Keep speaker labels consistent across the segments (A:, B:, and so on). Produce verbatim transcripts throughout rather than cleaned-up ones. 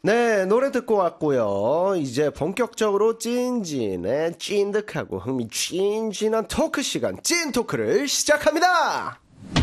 A: 네, 노래 듣고 왔고요. 이제 본격적으로 찐진의 찐득하고 흥미진진한 토크 시간, 찐 토크를 시작합니다.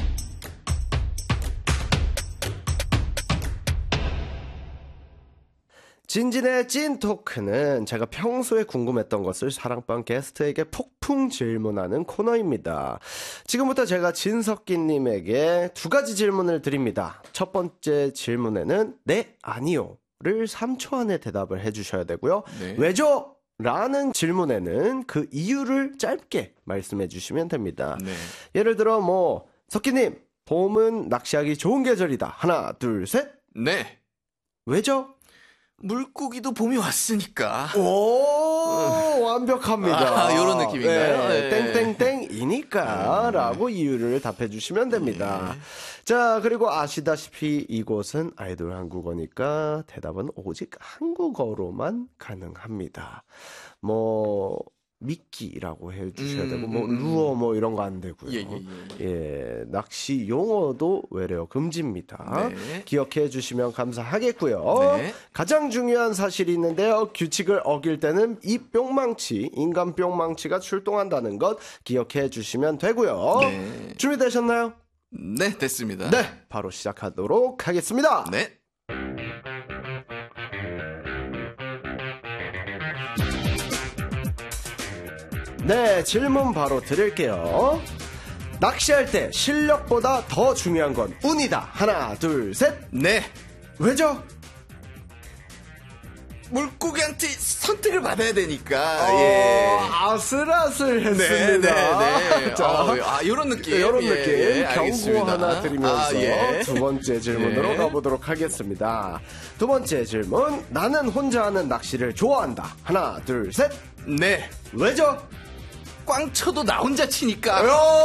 A: 진진의 찐 토크는 제가 평소에 궁금했던 것을 사랑방 게스트에게 폭풍 질문하는 코너입니다. 지금부터 제가 진석기님에게 두 가지 질문을 드립니다. 첫 번째 질문에는 네, 아니요 를 삼 초 안에 대답을 해주셔야 되고요. 네. 왜죠? 라는 질문에는 그 이유를 짧게 말씀해 주시면 됩니다. 네. 예를 들어 뭐 석기님, 봄은 낚시하기 좋은 계절이다. 하나, 둘, 셋.
B: 네.
A: 왜죠?
B: 물고기도 봄이 왔으니까.
A: 오, 완벽합니다.
B: 아, 요런 느낌인가요?
A: 네,
B: 네.
A: 땡땡땡이니까
B: 네.
A: 라고 이유를 답해 주시면 됩니다. 네. 자, 그리고 아시다시피 이곳은 아이돌 한국어니까 대답은 오직 한국어로만 가능합니다. 뭐 미끼라고 해주셔야 되고, 뭐,
B: 음, 음,
A: 루어, 뭐, 이런 거 안 되고요.
B: 예, 예, 예.
A: 예, 낚시 용어도 외래어 금지입니다. 네. 기억해 주시면 감사하겠고요. 네. 가장 중요한 사실이 있는데요. 규칙을 어길 때는 이 뿅망치, 인간 뿅망치가 출동한다는 것 기억해 주시면 되고요. 네. 준비되셨나요?
B: 네, 됐습니다.
A: 네, 바로 시작하도록 하겠습니다.
B: 네.
A: 네, 질문 바로 드릴게요. 낚시할 때 실력보다 더 중요한 건 운이다. 하나, 둘, 셋.
B: 네.
A: 왜죠?
B: 물고기한테 선택을 받아야 되니까.
A: 어,
B: 예.
A: 아슬아슬했습니다.
B: 네, 네.
A: 자,
B: 어, 아, 요런 느낌.
A: 이런
B: 예,
A: 느낌.
B: 예,
A: 경고
B: 알겠습니다.
A: 하나 드리면서
B: 아, 예.
A: 두 번째 질문으로
B: 예.
A: 가보도록 하겠습니다. 두 번째 질문. 나는 혼자 하는 낚시를 좋아한다. 하나, 둘, 셋.
B: 네.
A: 왜죠?
B: 꽝 쳐도 나 혼자 치니까.
A: 네.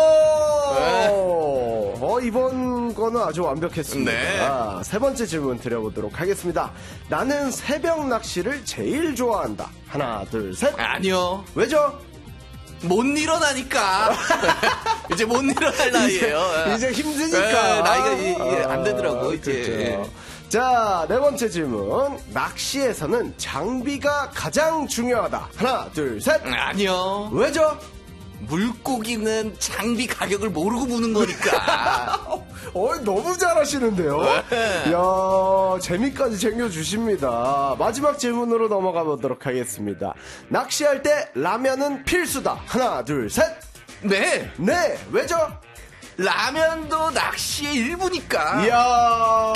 A: 어, 이번 거는 아주 완벽했습니다.
B: 네.
A: 세 번째 질문 드려보도록 하겠습니다. 나는 새벽 낚시를 제일 좋아한다. 하나, 둘, 셋.
B: 아니요.
A: 왜죠?
B: 못 일어나니까. 이제 못 일어날 나이에요.
A: 이제, 이제 힘드니까.
B: 네, 나이가 이게 안 되더라고,
A: 아,
B: 이제.
A: 그렇죠. 자, 네 번째 질문. 낚시에서는 장비가 가장 중요하다. 하나, 둘, 셋.
B: 아니요.
A: 왜죠?
B: 물고기는 장비 가격을 모르고 무는 거니까.
A: 어, 너무 잘하시는데요?
B: 네.
A: 이야, 재미까지 챙겨주십니다. 마지막 질문으로 넘어가 보도록 하겠습니다. 낚시할 때 라면은 필수다. 하나, 둘, 셋.
B: 네.
A: 네, 왜죠?
B: 라면도 낚시의 일부니까.
A: 이야.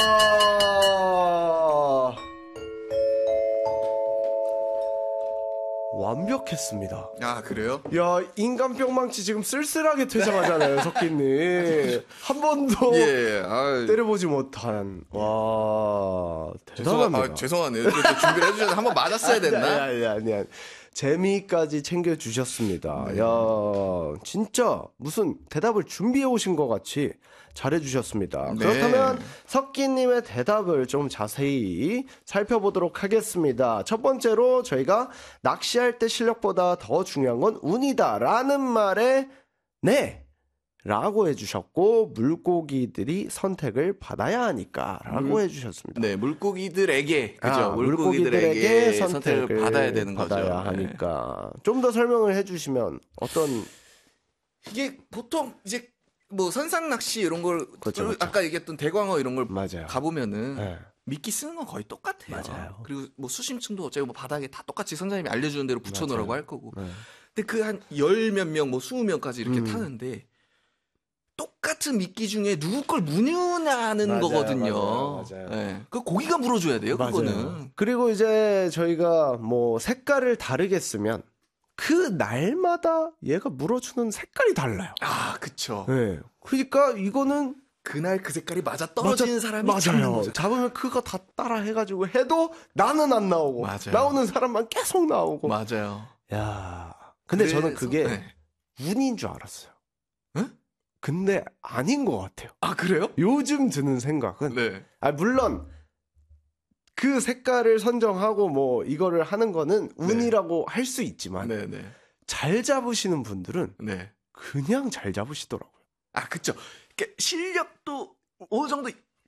A: 완벽했습니다.
B: 아, 그래요?
A: 야, 인간 뿅망치 지금 쓸쓸하게 퇴장하잖아요, 석기님. 한 번도
B: 예, 아유.
A: 때려보지 못한. 와, 대단합니다.
B: 죄송하, 아, 죄송하네요. 또 준비를 해주셔서 한번 맞았어야 됐나?
A: 아니, 아니, 아니. 재미까지 챙겨주셨습니다. 네. 야, 진짜 무슨 대답을 준비해 오신 것 같이 잘해주셨습니다. 네. 그렇다면 석기님의 대답을 좀 자세히 살펴보도록 하겠습니다. 첫 번째로 저희가 낚시할 때 실력보다 더 중요한 건 운이다라는 말에 네 라고 해주셨고, 물고기들이 선택을 받아야 하니까 라고 물, 해주셨습니다.
B: 네, 물고기들에게 그죠?
A: 아,
B: 물고기들에게, 물고기들에게 선택을, 선택을 받아야 되는
A: 받아야
B: 거죠.
A: 하니까 네. 좀 더 설명을 해주시면 어떤
B: 이게 보통 이제 뭐 선상 낚시 이런 걸
A: 그렇죠, 그렇죠.
B: 아까 얘기했던 대광어 이런 걸
A: 맞아요.
B: 가보면은
A: 네.
B: 미끼 쓰는 건 거의 똑같아요.
A: 맞아요.
B: 그리고 뭐 수심층도 어차피 뭐 바닥에 다 똑같이 선생님이 알려주는 대로 붙여놓으라고 할 거고.
A: 네.
B: 근데 그 한 열 몇 명, 뭐 스무 명까지 이렇게
A: 음.
B: 타는데 똑같은 미끼 중에 누구 걸 무느냐는
A: 맞아요,
B: 거거든요.
A: 맞아요, 맞아요.
B: 네. 그 고기가 물어줘야 돼요.
A: 맞아요.
B: 그거는.
A: 그리고 이제 저희가 뭐 색깔을 다르게 쓰면 그 날마다 얘가 물어주는 색깔이 달라요.
B: 아, 그쵸.
A: 네. 그러니까 이거는
B: 그날 그 색깔이 맞아 떨어지는
A: 맞아,
B: 사람이
A: 맞아요. 잡으면 그거 다 따라 해가지고 해도 나는 안 나오고
B: 맞아요.
A: 나오는 사람만 계속 나오고.
B: 맞아요.
A: 야, 근데
B: 그래서,
A: 저는 그게
B: 네.
A: 운인 줄 알았어요.
B: 응?
A: 근데 아닌 것 같아요.
B: 아, 그래요?
A: 요즘 드는 생각은
B: 네.
A: 아 물론 그 색깔을 선정하고 뭐 이거를 하는 거는 운이라고 네. 할 수 있지만
B: 네, 네.
A: 잘 잡으시는 분들은
B: 네.
A: 그냥 잘 잡으시더라고요.
B: 아, 그쵸. 실력도 어느 정도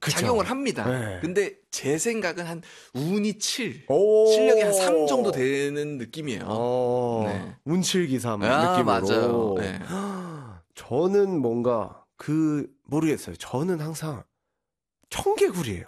A: 그쵸.
B: 작용을 합니다.
A: 네.
B: 근데 제 생각은 한 운이 칠,
A: 오.
B: 실력이 한 삼 정도 되는 느낌이에요.
A: 어,
B: 네.
A: 운칠기삼
B: 아,
A: 느낌으로.
B: 맞아요. 네.
A: 저는 뭔가 그 모르겠어요. 저는 항상 청개구리예요.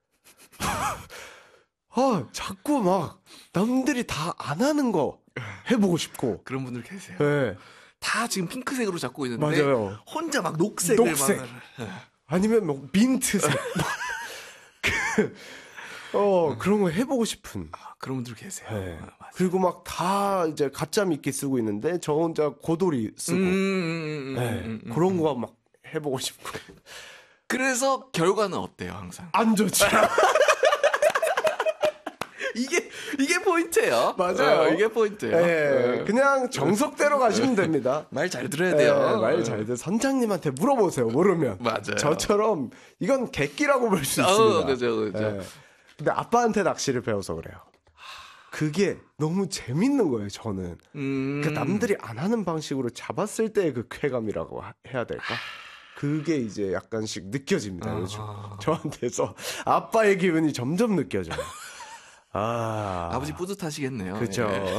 A: 아, 자꾸 막 남들이 다 안 하는 거 해보고 싶고.
B: 그런 분들 계세요.
A: 네.
B: 다 지금 핑크색으로 잡고 있는데
A: 맞아요.
B: 혼자 막 녹색을
A: 녹색.
B: 막
A: 아니면 뭐 민트색. 그, 어, 그런 거 해보고 싶은.
B: 아, 그런 분들 계세요.
A: 네.
B: 아, 맞아요.
A: 그리고 막 다 이제 가짜 미끼 쓰고 있는데 저 혼자 고돌이 쓰고.
B: 음, 음, 음,
A: 네.
B: 음, 음,
A: 그런
B: 음.
A: 거 막 해보고 싶고.
B: 그래서 결과는 어때요, 항상?
A: 안 좋죠.
B: 이게 이게 포인트예요.
A: 맞아요.
B: 어, 이게 포인트예요.
A: 예,
B: 어.
A: 그냥 정석대로 가시면 됩니다.
B: 말 잘 들어야 돼요.
A: 말 잘 돼. 선장님한테 물어보세요. 모르면.
B: 맞아요.
A: 저처럼 이건 객기라고 볼 수
B: 어,
A: 있습니다.
B: 그죠, 그죠.
A: 예. 근데 아빠한테 낚시를 배워서 그래요. 그게 너무 재밌는 거예요, 저는.
B: 음.
A: 그 남들이 안 하는 방식으로 잡았을 때의 그 쾌감이라고 하- 해야 될까? 그게 이제 약간씩 느껴집니다, 요즘.
B: 아.
A: 저한테서 아빠의 기운이 점점 느껴져요. 아.
B: 아버지 뿌듯하시겠네요.
A: 그렇죠.
B: 예.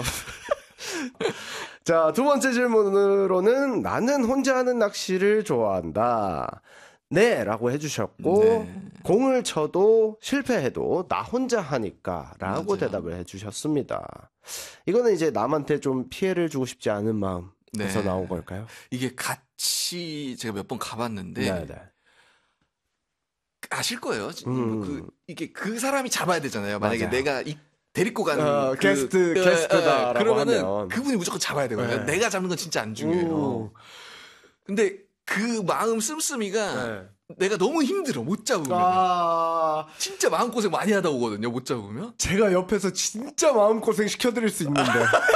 A: 자, 두 번째 질문으로는 나는 혼자 하는 낚시를 좋아한다. 네, 라고 해주셨고,
B: 네.
A: 공을 쳐도 실패해도 나 혼자 하니까 라고
B: 맞아요.
A: 대답을 해주셨습니다. 이거는 이제 남한테 좀 피해를 주고 싶지 않은 마음에서
B: 네.
A: 나온 걸까요?
B: 이게 같이 제가 몇 번 가봤는데
A: 네, 네.
B: 아실 거예요.
A: 음.
B: 그 이게 그 사람이 잡아야 되잖아요. 만약에
A: 맞아요.
B: 내가 이, 데리고 간
A: 어,
B: 그,
A: 게스트,
B: 예,
A: 게스트다라고
B: 예, 그러면은
A: 하면.
B: 그분이 무조건 잡아야 되거든요.
A: 네.
B: 내가 잡는 건 진짜 안 중요해요.
A: 음.
B: 근데 그 마음 씀씀이가
A: 네.
B: 내가 너무 힘들어 못 잡으면
A: 아,
B: 진짜 마음고생 많이 하다 오거든요. 못 잡으면.
A: 제가 옆에서 진짜 마음고생 시켜드릴 수 있는데.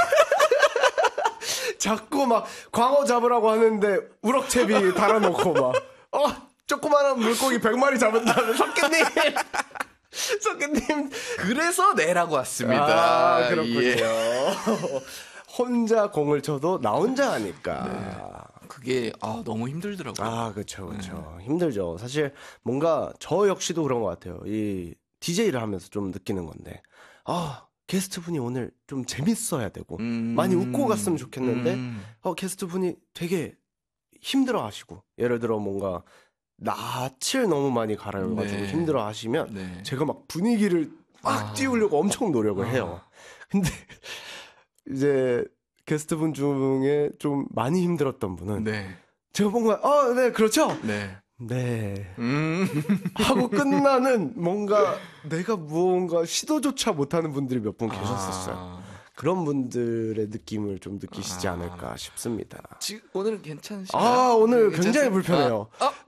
A: 자꾸 막 광어 잡으라고 하는데 우럭채비 달아놓고 막, 어, 조그마한 물고기 백 마리 잡은 다음에 석기님! 석기님!
B: 그래서 내라고 왔습니다.
A: 아, 그렇군요.
B: 예.
A: 혼자 공을 쳐도 나 혼자 하니까.
B: 그게 아, 너무 힘들더라고요.
A: 아, 그렇죠, 그렇죠. 힘들죠. 사실 뭔가 저 역시도 그런 것 같아요. 이 디제이를 하면서 좀 느끼는 건데, 아, 게스트분이 오늘 좀 재밌어야 되고
B: 음.
A: 많이 웃고 갔으면 좋겠는데,
B: 음.
A: 어, 게스트분이 되게 힘들어하시고, 예를 들어 뭔가 낯을 너무 많이 가려가지고
B: 네.
A: 힘들어하시면
B: 네.
A: 제가 막 분위기를 막
B: 아.
A: 띄우려고 엄청 노력을
B: 아.
A: 해요. 근데 이제 게스트분 중에 좀 많이 힘들었던 분은
B: 네.
A: 제가 뭔가 어, 네, 그렇죠.
B: 네.
A: 네.
B: 음.
A: 하고 끝나는 뭔가 내가 무언가 시도조차 못하는 분들이 몇 분 계셨었어요.
B: 아.
A: 그런 분들의 느낌을 좀 느끼시지
B: 아.
A: 않을까 싶습니다.
B: 지금 오늘은 괜찮으신가요?
A: 아, 오늘
B: 괜찮으세요?
A: 굉장히 불편해요.
B: 아, 아,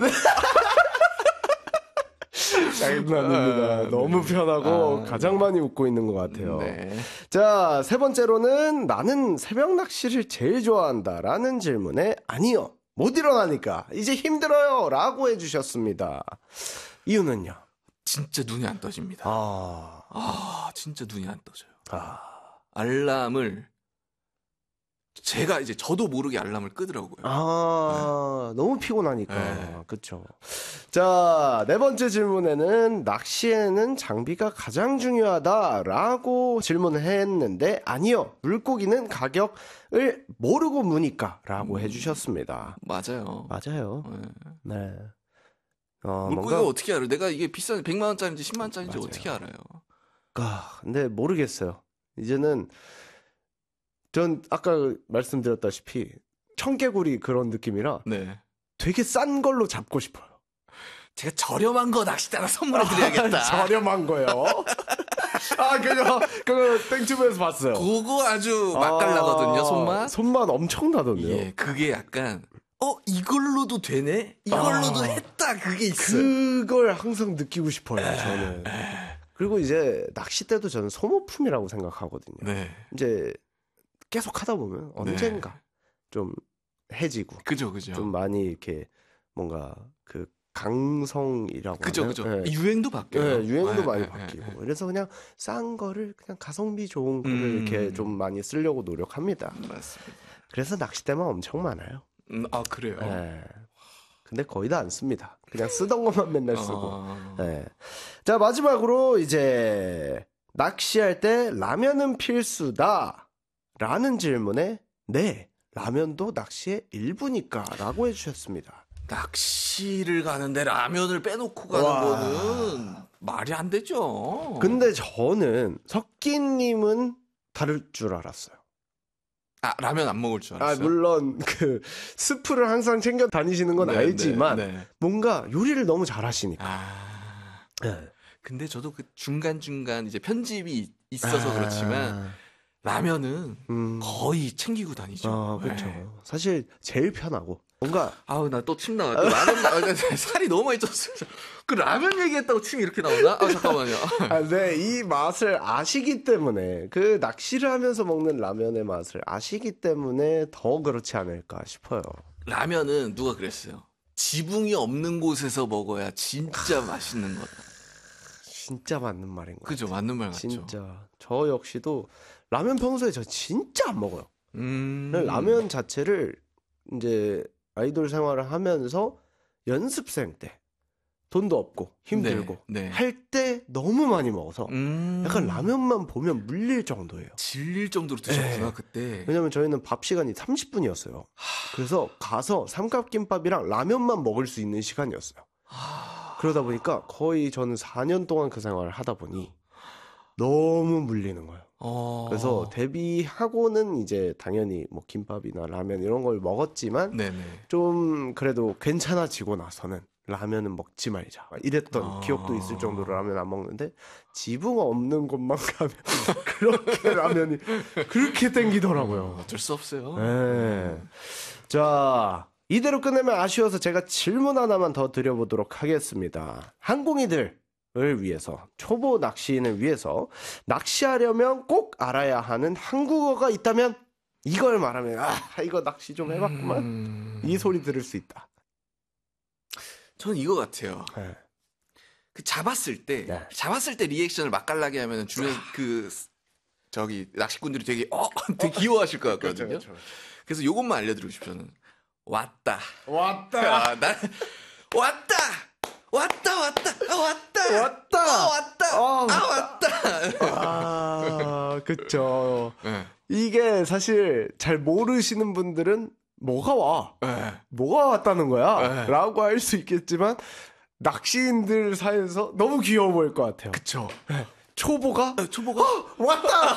A: 장난입니다.
B: 아,
A: 너무
B: 네.
A: 편하고
B: 아,
A: 가장 많이 웃고 있는 것 같아요.
B: 네.
A: 자, 세 번째로는 나는 새벽 낚시를 제일 좋아한다라는 질문에 아니요. 못 일어나니까 이제 힘들어요 라고 해주셨습니다. 이유는요?
B: 진짜 눈이 안 떠집니다.
A: 아,
B: 아, 진짜 눈이 안 떠져요.
A: 아,
B: 알람을 제가 이제 저도 모르게 알람을 끄더라고요.
A: 아, 너무 피곤하니까.
B: 네.
A: 그쵸. 자, 네 번째 질문에는 낚시에는 장비가 가장 중요하다라고 질문을 했는데 아니요. 물고기는 가격을 모르고 무니까 라고
B: 음.
A: 해주셨습니다.
B: 맞아요.
A: 맞아요.
B: 네.
A: 네. 어,
B: 물고기가
A: 뭔가,
B: 어떻게 알아요? 내가 이게 비싼 백만 원짜리인지 십만 원짜리인지
A: 맞아요.
B: 어떻게 알아요?
A: 아, 근데 모르겠어요. 이제는 전 아까 말씀드렸다시피 청개구리 그런 느낌이라
B: 네.
A: 되게 싼 걸로 잡고 싶어요.
B: 제가 저렴한 거 낚싯대나 선물해 드려야겠다.
A: 저렴한 거요. 아, 그거, 그거 땡튜브에서 봤어요.
B: 그거 아주 맛깔나거든요,
A: 아,
B: 손맛.
A: 손맛 엄청나던데요.
B: 예, 그게 약간 어 이걸로도 되네? 이걸로도
A: 아.
B: 했다. 그게 있어요.
A: 그걸 항상 느끼고 싶어요, 저는. 그리고 이제 낚싯대도 저는 소모품이라고 생각하거든요.
B: 네,
A: 이제 계속 하다 보면 언젠가 좀 해지고
B: 그죠, 그죠.
A: 좀 많이 이렇게 뭔가 그 강성이라고
B: 그죠,
A: 하나요?
B: 그죠.
A: 네.
B: 유행도 바뀌어요.
A: 네, 유행도
B: 네,
A: 많이
B: 네,
A: 바뀌고
B: 네, 네.
A: 그래서 그냥 싼 거를 그냥 가성비 좋은 거를
B: 음.
A: 이렇게 좀 많이 쓰려고 노력합니다.
B: 맞습니다.
A: 그래서 낚싯대만 엄청 많아요.
B: 음, 아 그래요.
A: 네. 근데 거의 다 안 씁니다. 그냥 쓰던 것만 맨날 쓰고.
B: 어...
A: 네. 자, 마지막으로 이제 낚시할 때 라면은 필수다 라는 질문에 네, 라면도 낚시의 일부니까 라고 해주셨습니다.
B: 낚시를 가는데 라면을 빼놓고 가는
A: 와.
B: 거는 말이 안 되죠.
A: 근데 저는 석기님은 다를 줄 알았어요.
B: 아, 라면 안 먹을 줄
A: 아,
B: 알았어요.
A: 물론 그 스프를 항상 챙겨 다니시는 건
B: 네,
A: 알지만
B: 네, 네.
A: 뭔가 요리를 너무 잘하시니까.
B: 아,
A: 네.
B: 근데 저도 그 중간중간 이제 편집이 있어서
A: 아,
B: 그렇지만 라면은
A: 음.
B: 거의 챙기고 다니죠.
A: 아, 그렇죠.
B: 네.
A: 사실 제일 편하고 뭔가
B: 아우, 나 또 침 나와. 또 라면, 아, 나 살이 너무 많이 쪘어요. 그 라면 얘기했다고 침이 이렇게 나오나? 아, 잠깐만요.
A: 아, 네, 이 맛을 아시기 때문에 그 낚시를 하면서 먹는 라면의 맛을 아시기 때문에 더 그렇지 않을까 싶어요.
B: 라면은 누가 그랬어요? 지붕이 없는 곳에서 먹어야 진짜 맛있는 거다.
A: 진짜 맞는 말인 것
B: 그죠?
A: 같아요.
B: 맞는 말 같죠?
A: 진짜 저 역시도 라면 평소에 저 진짜 안 먹어요.
B: 음.
A: 라면 자체를 이제 아이돌 생활을 하면서 연습생 때 돈도 없고 힘들고
B: 네, 네.
A: 할 때 너무 많이 먹어서
B: 음.
A: 약간 라면만 보면 물릴 정도예요.
B: 질릴 정도로 드셨구나,
A: 네.
B: 그때.
A: 왜냐면 저희는 밥 시간이 삼십 분이었어요. 그래서 가서 삼각김밥이랑 라면만 먹을 수 있는 시간이었어요. 그러다 보니까 거의 저는 사 년 동안 그 생활을 하다 보니 너무 물리는 거예요.
B: 어...
A: 그래서 데뷔하고는 이제 당연히 뭐 김밥이나 라면 이런 걸 먹었지만
B: 네네.
A: 좀 그래도 괜찮아지고 나서는 라면은 먹지 말자 이랬던
B: 아...
A: 기억도 있을 정도로 라면 안 먹는데 지붕 없는 곳만 가면 그렇게 라면이 그렇게 땡기더라고요.
B: 어쩔 수 없어요.
A: 네. 자, 이대로 끝내면 아쉬워서 제가 질문 하나만 더 드려보도록 하겠습니다. 항공이들 을 위해서, 초보 낚시인을 위해서 낚시하려면 꼭 알아야 하는 한국어가 있다면 이걸 말하면 아 이거 낚시 좀 해봤구만
B: 음...
A: 이 소리 들을 수 있다.
B: 저는 이거 같아요.
A: 네.
B: 그 잡았을 때
A: 네.
B: 잡았을 때 리액션을 맛깔나게 하면 주변 그 저기 낚시꾼들이 되게 어 되게 귀여워하실 것 같거든요.
A: 그렇죠, 그렇죠.
B: 그래서 요것만 알려드리고 싶어요. 저는 왔다.
A: 왔다.
B: 아, 난 왔다. 왔다 왔다 아, 왔다
A: 왔다.
B: 아, 왔다
A: 아,
B: 아 왔다.
A: 아, 그쵸.
B: 네.
A: 이게 사실 잘 모르시는 분들은 뭐가 와?
B: 네.
A: 뭐가 왔다는 거야?
B: 네.
A: 라고 할 수 있겠지만 낚시인들 사이에서 너무 귀여워 보일 것 같아요.
B: 그쵸.
A: 네. 초보가?
B: 네, 초보가
A: 왔다!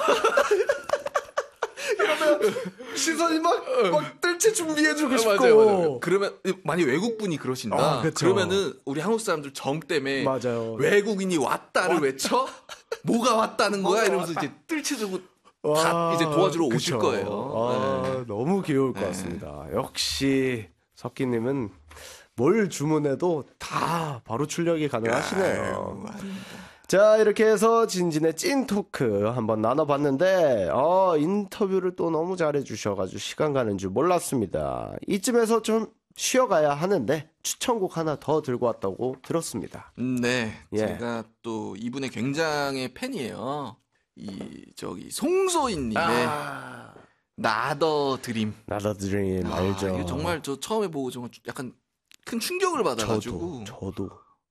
A: 이러면 시선이 막, 막 뜰채 준비해주고 싶고.
B: 맞아요, 맞아요. 그러면 만약 외국분이 그러신다.
A: 아, 그쵸.
B: 그러면은 우리 한국 사람들 정 때문에
A: 맞아요.
B: 외국인이 왔다를 외쳐 뭐가 왔다는 거야
A: 뭐가
B: 이러면서
A: 왔다.
B: 이제 뜰채 들고
A: 와,
B: 다 이제 도와주러 오실
A: 그쵸.
B: 거예요.
A: 아,
B: 네.
A: 너무 귀여울 것
B: 네.
A: 같습니다. 역시 석기님은 뭘 주문해도 다 바로 출력이 가능하시네요.
B: 아유,
A: 자, 이렇게 해서 진진의 찐 토크 한번 나눠봤는데 어, 인터뷰를 또 너무 잘해주셔가지고 시간 가는 줄 몰랐습니다. 이쯤에서 좀 쉬어가야 하는데 추천곡 하나 더 들고 왔다고 들었습니다.
B: 네,
A: 예.
B: 제가 또 이분의 굉장히 팬이에요. 이 저기 송소희님의
A: 아,
B: 나더 드림.
A: 나더 드림
B: 아,
A: 알죠.
B: 이게 정말 저 처음에 보고 정말 약간 큰 충격을 받아가지고
A: 저도, 저도.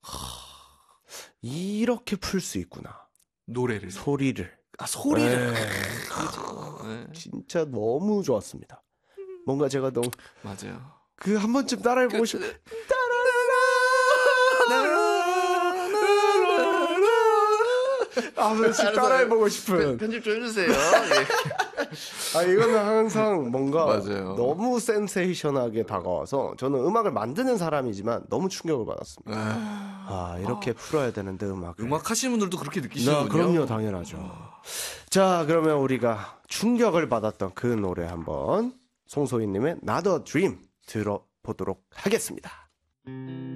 A: 이렇게 풀 수 있구나.
B: 노래를
A: 소리를.
B: 아 소리를
A: 네.
B: 그죠. 네,
A: 진짜 너무 좋았습니다. 뭔가 제가 너무
B: 맞아요.
A: 그 한 번쯤 따라해보고
B: 그,
A: 싶. 아, 왠지 따라해보고 싶은.
B: 편집 좀 해주세요. 예.
A: 아, 이거는 항상 뭔가
B: 맞아요.
A: 너무 센세이션하게 다가와서 저는 음악을 만드는 사람이지만 너무 충격을 받았습니다. 아, 이렇게 풀어야 되는데 음악을.
B: 음악 하시는 분들도 그렇게 느끼시는군요.
A: 네, 그럼요, 당연하죠. 자, 그러면 우리가 충격을 받았던 그 노래 한번 송소희님의 Not a Dream 들어보도록 하겠습니다.